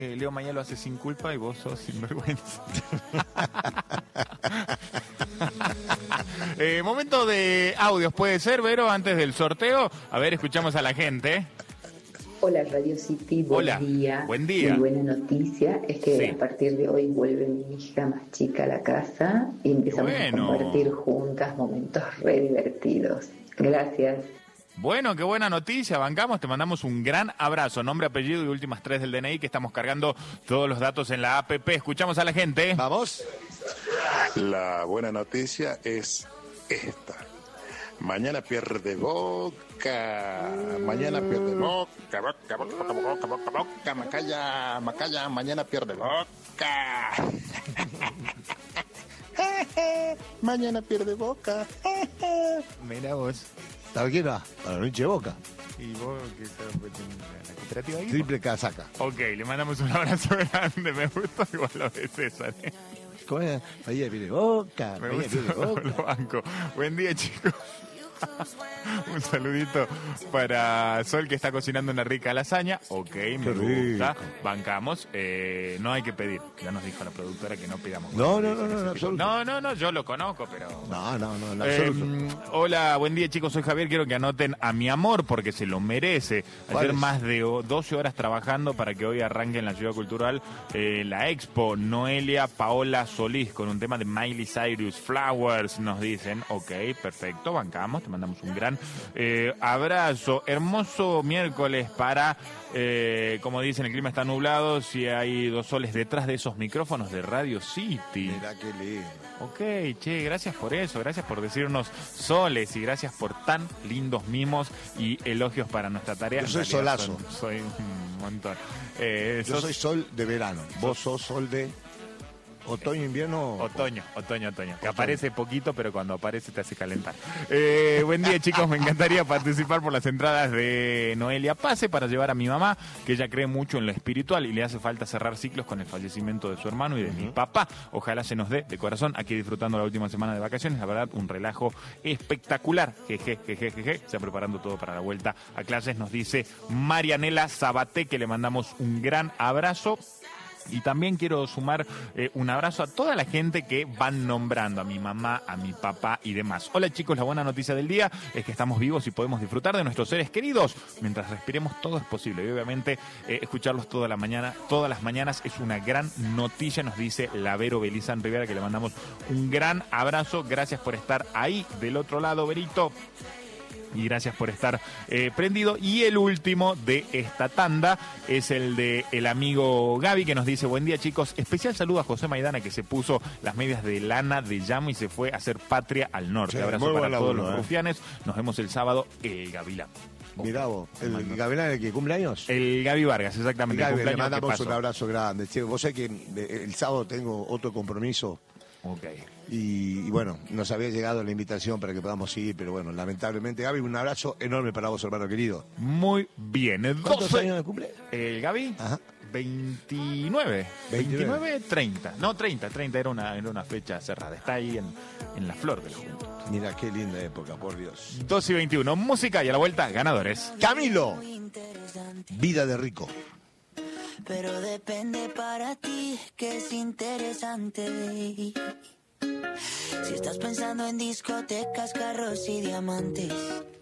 Leo Mañá lo hace sin culpa y vos sos sinvergüenza. Momento de audios, puede ser, Vero, antes del sorteo. A ver, escuchamos a la gente. Hola Radio City, Hola, día. buen día. Muy buena noticia es que Sí. a partir de hoy vuelve mi hija más chica a la casa y empezamos a compartir juntas momentos re divertidos. Gracias. Bueno, qué buena noticia, bancamos, te mandamos un gran abrazo, nombre, apellido y últimas 3 del DNI, que estamos cargando todos los datos en la APP. Escuchamos a la gente. Vamos. La buena noticia es esta. Mañana pierde Boca. Mañana pierde Boca. Boca. Macaya. Mañana pierde Boca. Mañana pierde Boca. Mira vos. ¿Sabes quién va? Para la noche de Boca. ¿Y vos qué sabes? ¿La cooperativa ahí? Triple casaca. Ok, le mandamos un abrazo grande, me gustó igual lo de César. ¿Cómo es? Mañana viene Boca. Me Mañana viene gustó, Boca. lo banco. Buen día, chicos. Un saludito para Sol, que está cocinando una rica lasaña. Ok, me gusta. Bancamos. No hay que pedir. Ya nos dijo la productora que no pidamos. No, absoluto. No, yo lo conozco, pero... No, en absoluto. Hola, buen día, chicos. Soy Javier. Quiero que anoten a mi amor porque se lo merece. Ayer más de 12 horas trabajando para que hoy arranque en la Ciudad Cultural la Expo. Noelia Paola Solís con un tema de Miley Cyrus, Flowers, nos dicen. Ok, perfecto, bancamos. Te mandamos un gran abrazo. Hermoso miércoles para, como dicen, el clima está nublado. Si hay 2 soles detrás de esos micrófonos de Radio City. Mirá qué lindo. Ok, che, gracias por eso, gracias por decirnos soles y gracias por tan lindos mimos y elogios para nuestra tarea. Yo soy solazo. Soy un montón. Yo soy sol de verano. Vos sos sol de otoño, invierno. Otoño. Que aparece poquito, pero cuando aparece te hace calentar. Buen día, chicos. Me encantaría participar por las entradas de Noelia Pase para llevar a mi mamá, que ella cree mucho en lo espiritual y le hace falta cerrar ciclos con el fallecimiento de su hermano y de mi papá. Ojalá se nos dé de corazón, aquí disfrutando la última semana de vacaciones. La verdad, un relajo espectacular. Jeje. Se preparando todo para la vuelta a clases, nos dice Marianela Sabaté, que le mandamos un gran abrazo. Y también quiero sumar un abrazo a toda la gente que van nombrando, a mi mamá, a mi papá y demás. Hola, chicos, la buena noticia del día es que estamos vivos y podemos disfrutar de nuestros seres queridos. Mientras respiremos, todo es posible. Y obviamente escucharlos todas las mañanas es una gran noticia, nos dice la Vero Belizán Rivera, que le mandamos un gran abrazo. Gracias por estar ahí del otro lado, Verito. Y gracias por estar prendido. Y el último de esta tanda es el de el amigo Gaby, que nos dice: buen día, chicos, especial saludo a José Maidana, que se puso las medias de lana de llamo y se fue a hacer patria al norte. Sí, abrazo para todos los rufianes. Nos vemos el sábado, el Gavilán. Mirá vos, ¿el Gavilán el que cumple años? El Gaby Vargas, exactamente. Gaby, le mandamos un abrazo grande. Che, vos sabés que el sábado tengo otro compromiso. Ok. Y bueno, nos había llegado la invitación para que podamos ir, pero bueno, lamentablemente, Gaby, un abrazo enorme para vos, hermano querido. Muy bien. ¿Cuántos años de cumple? El Gaby, Ajá. 29, 30. No, 30 era una fecha cerrada. Está ahí en la flor de la juventud. Mira qué linda época, por Dios. 2:21, música y a la vuelta, ganadores. Camilo, vida de rico. Pero depende para ti que es interesante. Si estás pensando en discotecas, carros y diamantes,